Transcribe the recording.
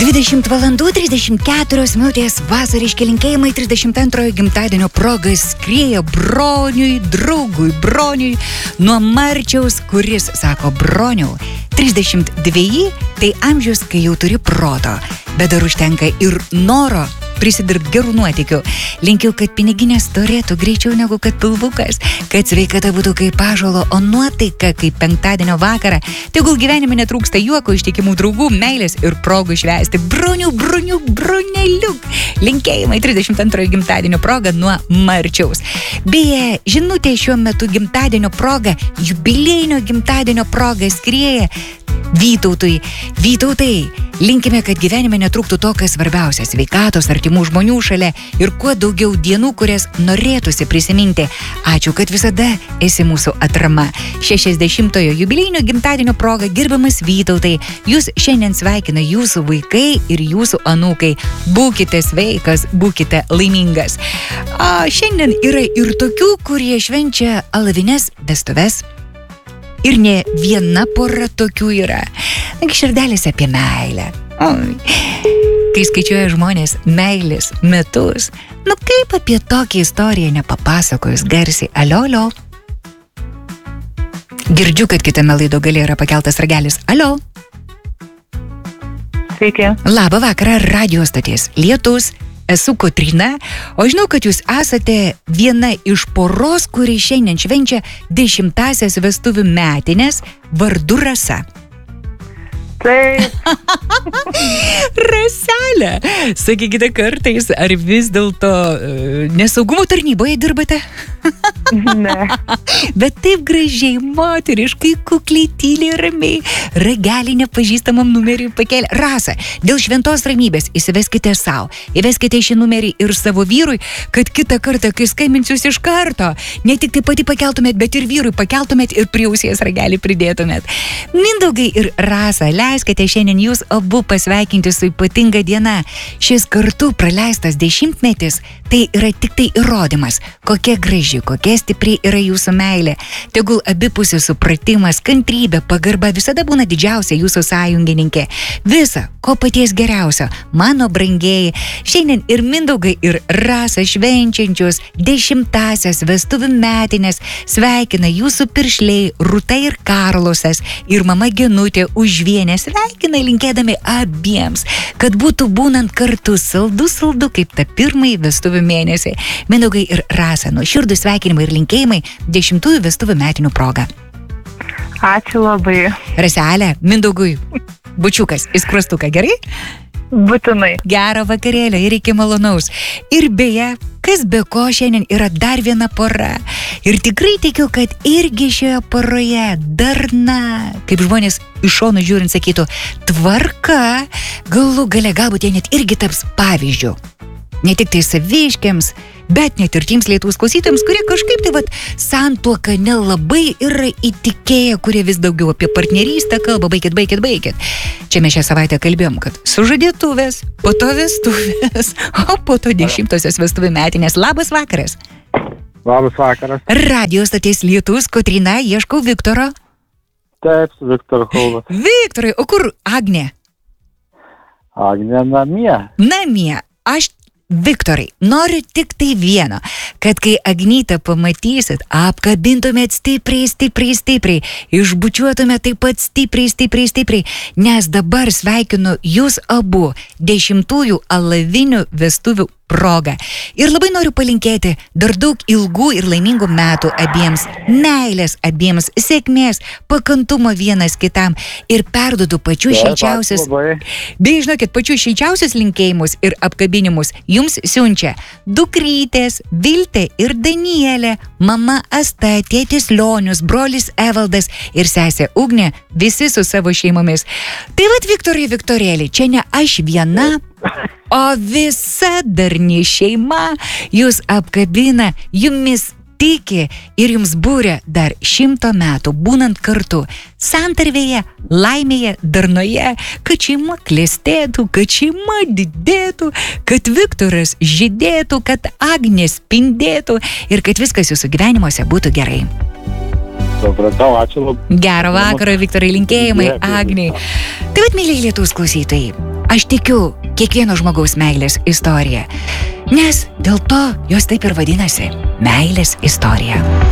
20 valandų 34 minutės vasariški linkėjimai 32 gimtadienio progai skrieja broniui, draugui Broniui nuo Marčiaus, kuris sako: Broniau, 32 tai amžius, kai jau turi proto, bet dar užtenka ir noro prisidirbt gerų nuotykių. Linkiu, kad piniginės storėtų greičiau negu kad pilvukas, kad sveikata būtų kaip ąžuolo, o nuotaika kaip penktadienio vakarą. Tegul gyvenime netrūksta juoko, ištikimų draugų, meilės ir progų švęsti. Bruneliuk. Linkėjimai 32 gimtadienio proga nuo Marčiaus. Beje, žinutė šiuo metu gimtadienio proga, jubiliejinio gimtadienio proga skrieja Vytautai, linkime, kad gyvenime netrūktų to, kas svarbiausia, sveikatos, artimų žmonių šalia ir kuo daugiau dienų, kurias norėtųsi prisiminti. Ačiū, kad visada esi mūsų atrama. 60-ojo jubiliejinio gimtadienio proga, gerbiamas Vytautai, jūs šiandien sveikina jūsų vaikai ir jūsų anūkai. Būkite sveikas, būkite laimingas. Šiandien yra ir tokių, kurie švenčia alavines vestuves. Ir ne viena pora tokių yra. Širdelis apie meilę. Kai skaičiuoja žmonės meilės metus, kaip apie tokią istoriją nepapasakojus garsiai. Alio. Girdžiu, kad kitame laido gale yra pakeltas ragelis. Alio. Sveiki. Labą vakarą, radio stoties Lietus. Esu Kotryna, o žinau, kad jūs esate viena iš poros, kuri šiandien švenčia 10-asias vestuvių metines vardu Rasa. Taip. Raselė, sakykite kartais, ar vis dėlto nesaugumo tarnyboje dirbate? Ne. Bet taip gražiai, moteriškai, kukliai, tyliai, ramiai, ragelį nepažįstamam numeriui pakelė. Rasa, dėl šventos ramybės įsiveskite savo, įveskite šį numerį ir savo vyrui, kad kitą kartą, kai skambinsius iš karto, ne tik tai pati pakeltumėt, bet ir vyrui pakeltumėt ir prie ausies ragelį pridėtumėt. Mindaugai ir Rasa, leiskite šiandien jūs abu pasveikinti su ypatinga diena. Šis kartu praleistas 10-metis, tai yra tik tai įrodymas, kokia graži, kokia stipri yra jūsų meilė. Tegul abipusis supratimas, kantrybė, pagarba visada būna didžiausia jūsų sąjungininkė. Visa, ko paties geriausio, mano brangieji, šiandien ir Mindaugai, ir Rasa švenčiančios 10-asias vestuvių metines sveikina jūsų piršliai Rūta ir Karlosas ir mama Genutė Užvienė. Sveikina linkėdami abiems, kad būtų būnant kartu saldu, kaip tą pirmąjį vestuvių mėnesį. Mindaugai ir Rasa, nuoširdūs sveikinimai ir linkėjimai 10-ųjų vestuvių metinių proga. Ačiū labai. Raselė, Mindaugui, bučiukas į skruostuką, gerai? Būtinai. Gero vakarėlio ir iki malonaus. Ir beje, kas be ko šiandien yra dar viena pora. Ir tikrai tikiu, kad irgi šioje poroje darna, kaip žmonės iš šono žiūrint sakytų, tvarka, galų gale galbūt jie net irgi taps pavyzdžiu. Ne tik tai saviškiams, bet net ir tiems Lietuvos klausytojams, kurie kažkaip tai santuoką nelabai yra įtikėję, kurie vis daugiau apie partnerystę kalba, baikit. Čia mes šią savaitę kalbėjom, kad sužadėtuvės, po to vestuvės, o po to 10-osios vestuvių metinės. Labas vakaras. Labas vakaras. Radio stoties Lietus, Kotryna, ieškau Viktoro. Taip, su Viktoru kalbas. Viktorai, o kur Agnė? Agnė namie. Aš Viktorai, noriu tik tai vieno, kad kai Agnytę pamatysit, apkabintumėt stipriai, išbučiuotumėt taip pat stipriai, nes dabar sveikinu jūs abu 10-ųjų alavinių vestuvių proga. Ir labai noriu palinkėti dar daug ilgų ir laimingų metų abiems, meilės abiems, sėkmės, pakantumo vienas kitam ir perduodu pačius šilčiausius, bei žinokit, pačius šilčiausius linkėjimus ir apkabinimus jums siunčia dukrytės Viltė ir Danielė, mama Asta, tėtis Lionius, brolis Evaldas ir sesė Ugnė, visi su savo šeimomis. Tai Viktorai, Viktorėlį, čia ne aš viena, o visa darni šeima jūs apkabina, jumis tiki ir jums būria dar 100 metų, būnant kartu santarvėje, laimėje, darnoje, kad šeima klestėtų, kad šeima didėtų, kad Viktoras žydėtų, kad Agnė spindėtų ir kad viskas jūsų gyvenimuose būtų gerai. Supratau, ačiū labai. Gero vakaro, Viktorai, linkėjimai, Agniai. Tai vat, mėlyje Lietuvos klausytojai, Aš tikiu kiekvieno žmogaus meilės istoriją, nes dėl to jos taip ir vadinasi – meilės istorija.